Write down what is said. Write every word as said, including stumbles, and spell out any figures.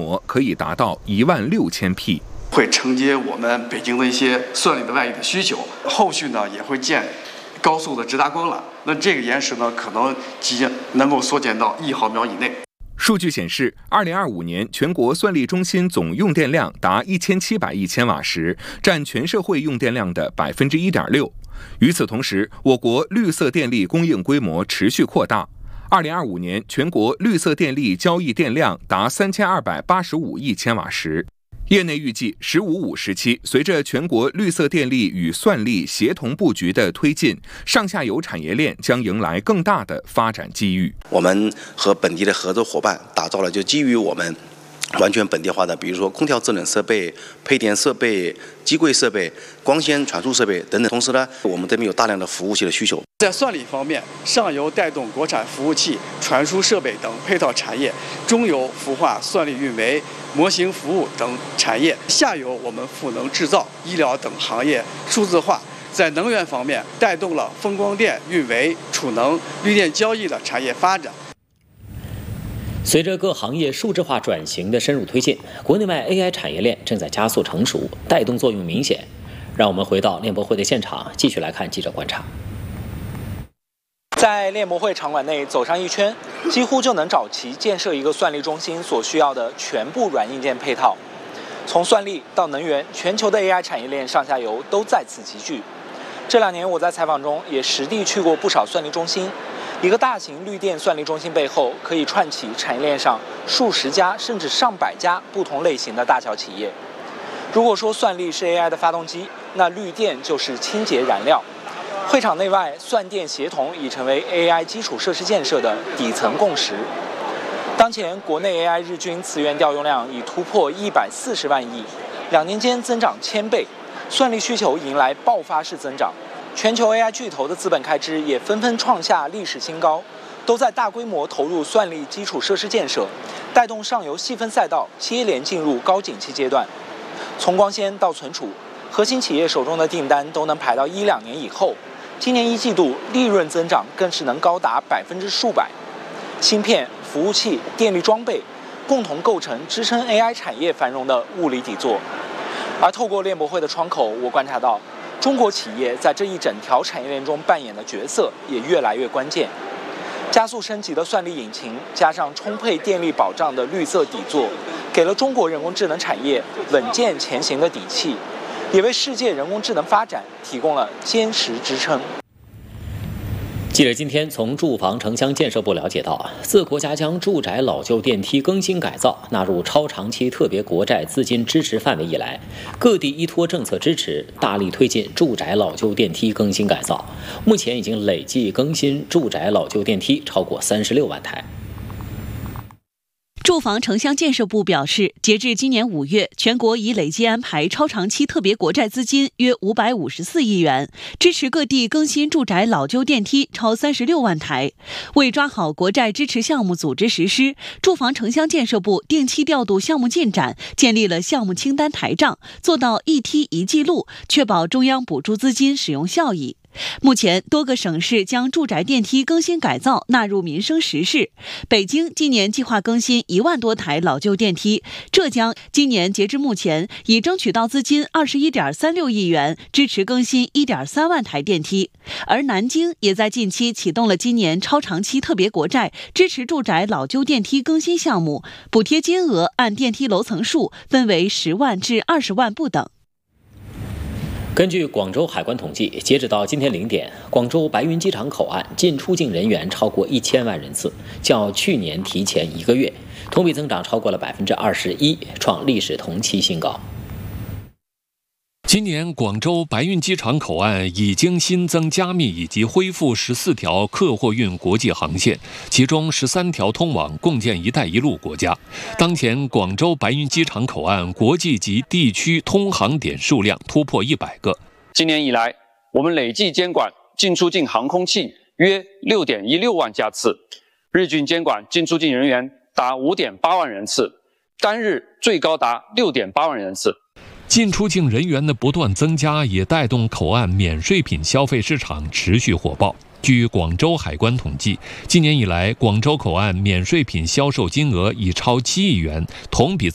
模可以达到一万六千匹， 会承接我们北京的一些算力的外溢的需求。后续呢也会建高速的直达光缆，那这个延时呢可能即能够缩减到一毫秒以内。 数据显示，二零二五年全国算力中心总用电量达一千七百亿千瓦时，占全社会用电量的百分之一点六。与此同时，我国绿色电力供应规模持续扩大。二零二五年，全国绿色电力交易电量达三千二百八十五亿千瓦时。业内预计，“十五五”时期，随着全国绿色电力与算力协同布局的推进，上下游产业链将迎来更大的发展机遇。 我们和本地的合作伙伴打造了就基于我们完全本地化的，比如说空调制冷设备、配电设备、机柜设备、光纤传输设备等等。同时呢，我们这边有大量的服务器的需求。 在算力方面，上游带动国产服务器、传输设备等配套产业，中游孵化算力运维、模型服务等产业，下游我们赋能制造、医疗等行业数字化。在能源方面，带动了风光电、运维、储能、绿电交易的产业发展。 随着各行业数字化转型的深入推进，国内外 A I 产业链正在加速成熟，带动作用明显。让我们回到链博会的现场，继续来看记者观察。 在链博会场馆内走上一圈，几乎就能找齐建设一个算力中心所需要的全部软硬件配套。从算力到能源，全球的 A I 产业链上下游都在此集聚。这两年我在采访中也实地去过不少算力中心。一个大型绿电算力中心背后，可以串起产业链上数十家甚至上百家不同类型的大小企业。如果说算力是 A I 的发动机，那绿电就是清洁燃料。会场内外算电协同已成为 A I 基础设施建设的底层共识。当前国内 A I 日均磁源调用量已突破一百四十万亿，两年间增长千倍，算力需求迎来爆发式增长。全球 A I 巨头的资本开支也纷纷创下历史新高，都在大规模投入算力基础设施建设，带动上游细分赛道接连进入高景气阶段。从光纤到存储，核心企业手中的订单都能排到一两年以后。今年一季度利润增长更是能高达百分之数百。芯片、服务器、电力装备共同构成支撑 A I 产业繁荣的物理底座。而透过链博会的窗口，我观察到中国企业在这一整条产业链中扮演的角色也越来越关键。加速升级的算力引擎，加上充沛电力保障的绿色底座，给了中国人工智能产业稳健前行的底气，也为世界人工智能发展提供了坚实支撑。 记者今天从住房城乡建设部了解到，自国家将住宅老旧电梯更新改造纳入超长期特别国债资金支持范围以来，各地依托政策支持，大力推进住宅老旧电梯更新改造。目前已经累计更新住宅老旧电梯超过三十六万台。 住房城乡建设部表示，截至今年五月，全国已累计安排超长期特别国债资金约五百五十四亿元，支持各地更新住宅老旧电梯超三十六万台。为抓好国债支持项目组织实施，住房城乡建设部定期调度项目进展，建立了项目清单台账，做到一梯一记录，确保中央补助资金使用效益。目前，多个省市将住宅电梯更新改造纳入民生实事。北京今年计划更新一万多台老旧电梯，浙江今年截至目前已争取到资金二十一点三六亿元，支持更新一点三万台电梯。而南京也在近期启动了今年超长期特别国债支持住宅老旧电梯更新项目，补贴金额按电梯楼层数分为十万至二十万不等。 根据广州海关统计，截止到今天零点，广州白云机场口岸进出境人员超过一千万人次，较去年提前一个月，同比增长超过了百分之二十一，创历史同期新高。 今年广州白云机场口岸已经新增加密以及恢复十四条客货运国际航线，其中十三条通往共建“一带一路”国家。当前广州白云机场口岸国际及地区通航点数量突破一百个。 今年以来，我们累计监管进出境航空器约六点一六万架次，日均监管进出境人员达五点八万人次，单日最高达六点八万人次。 进出境人员的不断增加，也带动口岸免税品消费市场持续火爆。据广州海关统计，今年以来，广州口岸免税品销售金额已超七亿元，同比